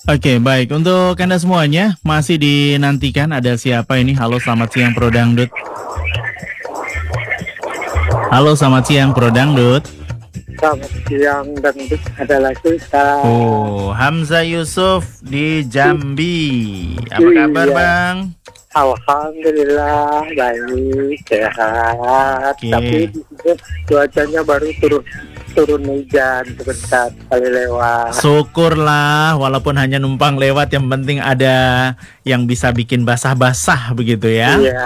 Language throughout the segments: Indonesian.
Oke, baik. Untuk Anda semuanya, masih dinantikan ada siapa ini? Halo, selamat siang Pro Dangdut. Halo, selamat siang Pro Dangdut. Selamat siang Dangdut adalah kita. Oh, Hamzah Yusuf di Jambi. Apa kabar, Iya. Bang? Alhamdulillah baik, sehat. Oke. Tapi di sini cuacanya baru turun hujan sebentar kali lewat. Syukurlah, walaupun hanya numpang lewat, yang penting ada yang bisa bikin basah-basah begitu ya. Iya,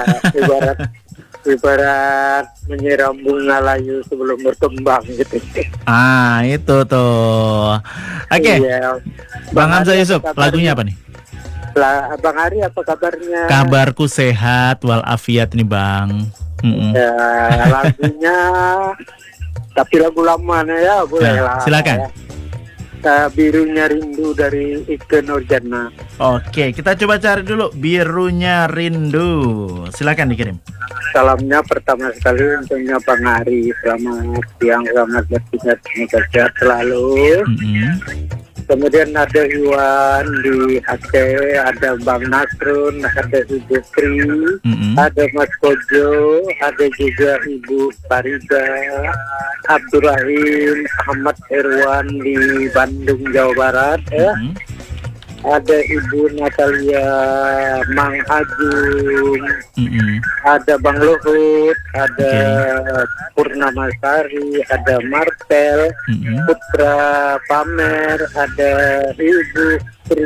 ibarat menyiram bunga layu sebelum berkembang gitu. Ah, itu tuh. Oke, Iya. Bang Hamzah Ari, Yusuf, apa kabarnya? lagunya apa nih? Bang Ari, apa kabarnya? Kabarku sehat walafiat nih, Bang. Ya, lagunya tapi lagu lama ya, boleh Nah, lah. silakan. Birunya Rindu dari Ikke Nurjana. Oke, kita coba cari dulu Birunya Rindu. Silakan dikirim. Salamnya pertama sekali untuknya Bang Ari. Selamat siang, selamat bertugas, semoga sehat selalu. Kemudian ada Iwan di Aceh, ada Bang Nasrun, ada Ibu Sri, ada Mas Kojo, ada juga Ibu Farida, Abdurrahim, Ahmad Irwan di Bandung, Jawa Barat, ya. Ada Ibu Natalia, Mang Agung, ada Bang Luhut, ada Purnama Sari, ada Martel, Putra Pamer, ada Ibu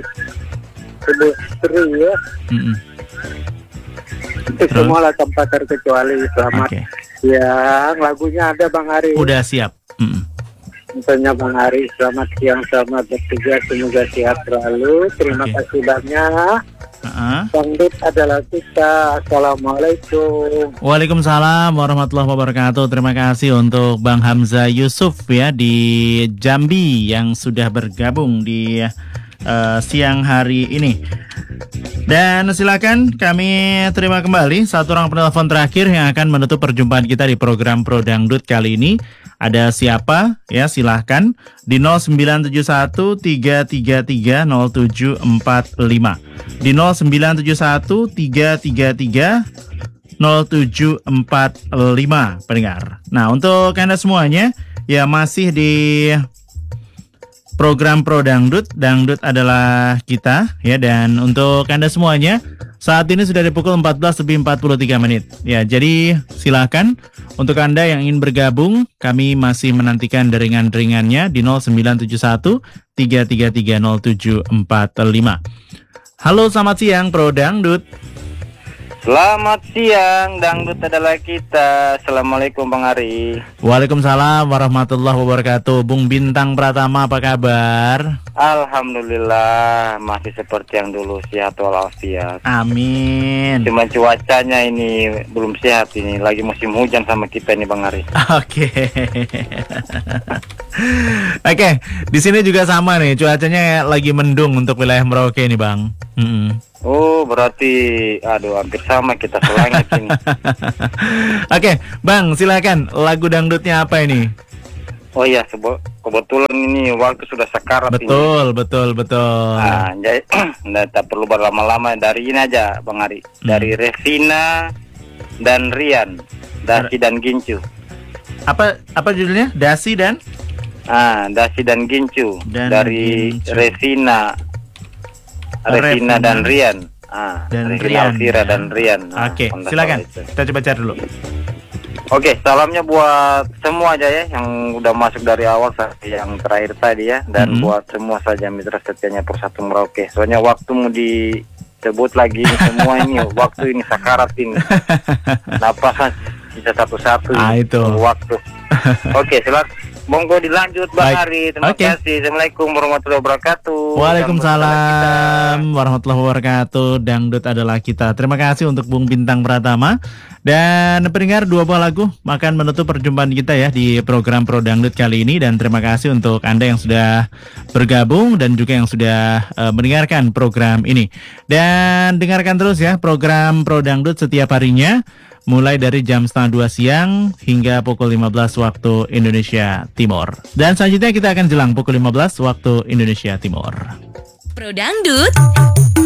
Sri ya. Itu semua lah tanpa terkecuali. Selamat siang. Lagunya ada Bang Ari. Udah siap. Tentunya Bang Ari, selamat siang, selamat bertugas, semoga sehat selalu. Terima kasih banyak. Dangdut adalah kita. Assalamualaikum. Waalaikumsalam warahmatullahi wabarakatuh. Terima kasih untuk Bang Hamzah Yusuf ya di Jambi yang sudah bergabung di siang hari ini. Dan silakan kami terima kembali satu orang penelpon terakhir yang akan menutup perjumpaan kita di program Pro Dangdut kali ini. Ada siapa? Ya, silahkan di 0971 333 0745. Di 0971 333 0745 pendengar. Nah, untuk Anda semuanya ya masih di program Pro Dangdut, Dangdut adalah kita ya, dan untuk Anda semuanya saat ini sudah di pukul 14:43. Ya, jadi silakan untuk Anda yang ingin bergabung, kami masih menantikan deringan-deringannya di 0971 333 0745. Halo, selamat siang Pro Dangdut. Selamat siang, Dangdut adalah kita. Assalamualaikum Bang Ari. Waalaikumsalam warahmatullahi wabarakatuh. Bung Bintang Pratama, apa kabar? Alhamdulillah masih seperti yang dulu, sehat walafiat. Amin. Cuma cuacanya ini belum sehat, ini lagi musim hujan sama kita nih Bang Ari. Oke. Oke, di sini juga sama nih, cuacanya lagi mendung untuk wilayah Merauke nih Bang. Oh, berarti hampir sama kita selangit ini. Oke, Bang, silakan. Lagu dangdutnya apa ini? Oh iya, kebetulan ini waktu sudah sekarat ini. Betul. Nah, jadi tak perlu berlama-lama, dari ini aja Bang Ari. Dari Revina dan Rian, Dasi dan Gincu. Apa judulnya? Dasi dan? Dasi dan Gincu. Dari Gincu. Revina dan Rian. Dan Revina Rian. Alvira dan Rian. Oke, silakan. Kita coba cari dulu. Oke, salamnya buat semua aja ya yang udah masuk dari awal sampai yang terakhir tadi ya, dan buat semua saja mitra setianya Persatu Merauke. Soalnya waktu mau disebut lagi ini semua ini waktu ini sakarat ini. Napasan sisa satu-satu itu waktu. Oke, silakan. Monggo dilanjut Bang Ari. Terima kasih. Assalamualaikum warahmatullahi wabarakatuh. Waalaikumsalam warahmatullahi wabarakatuh. Dangdut adalah kita. Terima kasih untuk Bung Bintang Pratama. Dan pendengar, dua buah lagu akan menutup perjumpaan kita ya di program Pro Dangdut kali ini. Dan terima kasih untuk Anda yang sudah bergabung dan juga yang sudah mendengarkan program ini. Dan dengarkan terus ya program Pro Dangdut setiap harinya, mulai dari jam 1:30 siang hingga pukul 15 waktu Indonesia Timur. Dan selanjutnya kita akan jelang pukul 15 waktu Indonesia Timur. Pro Dangdut.